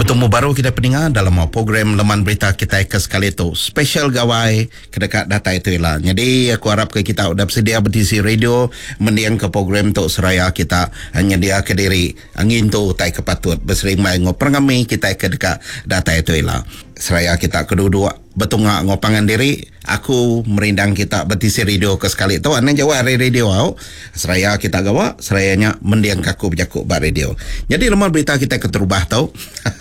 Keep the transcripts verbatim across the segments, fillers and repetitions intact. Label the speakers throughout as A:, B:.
A: Bertemu baru kita pendengar dalam program Laman Berita kita ke sekali tu. Special gawai kedekat data itu lah. Jadi aku harap ke kita sudah bersedia bertisi radio mendiang ke program tu seraya kita hanya dia ke diri angin tu tai kepatut bersering mai ngopang kami kita ke dekat data itu lah. Seraya kita kedua-dua betungak ngopangan diri aku merindang kita bertisi radio ke sekali tu anak jawab radio au seraya kita gawa serayanya mendiang kaku berjakuk bar radio. Jadi Laman Berita kita keterubah tau.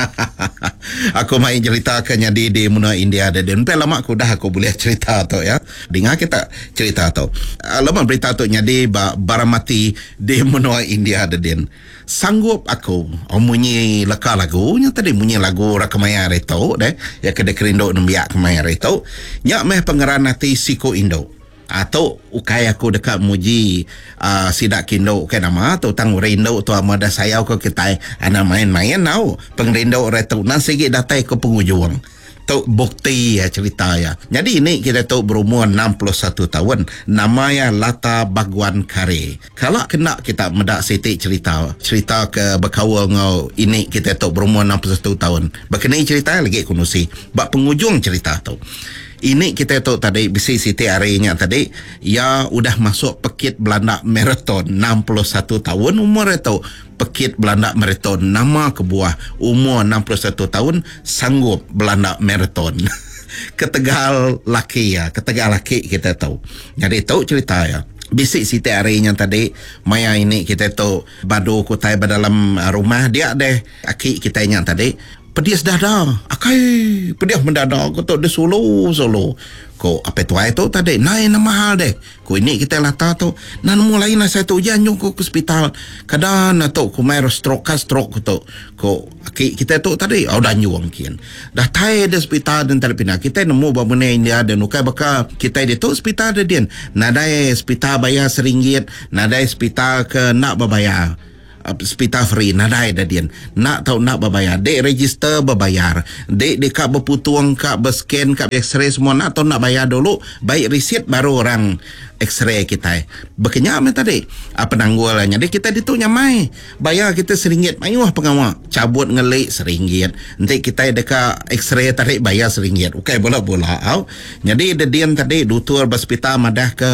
A: Aku main cerita ke nyadi di Muna India ada dan lama aku dah aku boleh cerita tu ya. Dengar kita cerita tu. Laman Berita tu nyadi ba baramati di Muna India ada dan sanggup aku oh, munyi leka lagu nya tadi munyi lagu rakamaya reto deh ya kede kerindo nembiak kamaya reto nya meh pengeran nanti siko Indo atau ukai aku dekat muji uh, sidak kindo ukai nama atau tang rindo tu amada saya ko kita ana main-main nau pengrindo reto nan segi datai ke pengujung tu bukti ya cerita ya. Jadi ini kita tu berumur enam puluh satu tahun, namanya Lata Bagwan Kare. Kalau kena kita medak sitik cerita, cerita ke berkawal ngau ini kita tu berumur enam puluh satu tahun. Berkenai cerita lagi kunusi, bak pengujung cerita tu. Ini kita tu tadi bisi Siti harinya tadi ya udah masuk pekit Belanda Marathon enam puluh satu tahun umur itu pekit Belanda Marathon nama kebuah umur enam puluh satu tahun sanggup Belanda Marathon ke Tegal laki ya ke Tegal laki kita tahu. Jadi tahu cerita ya. Bisik Siti harinya tadi maya ini kita tu badu kutai dalam rumah dia deh aki kita yang tadi pedias dada akai pedias mendadak ko tu de solo solo ko apa tu ai tu tadi naik nama mahal deh ko ini kita lata tu nan mulai na saya tu janju ko ke hospital kadang na tu ko mai stroke ka stroke tu ko aki kita tu tadi au dah nyuang kian dah tai de hospital dan terpina kita nemu babune India dan ukai baka kita di tu hospital de dian nadai hospital bayar seringgit nadai hospital ke nak berbayar hospital free nadai dah dia nak tahu nak berbayar dek register berbayar dek dekat berputuang kak berscan kak x-ray semua nak tahu nak bayar dulu baik resit baru orang x-ray kita berkenyak me tadi apa nanggulannya dek kita ditu nyamai bayar kita seringgit mayuh pengawak cabut ngelik seringgit nanti kita dekat x-ray tarik bayar seringgit okay bola-bola au jadi dedian tadi doktor hospital madah ke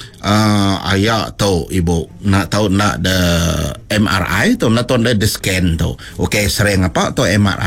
A: Uh, ayah tahu ibu nak tahu nak the M R I tu nak tahu the scan tu okey sering apa tu M R I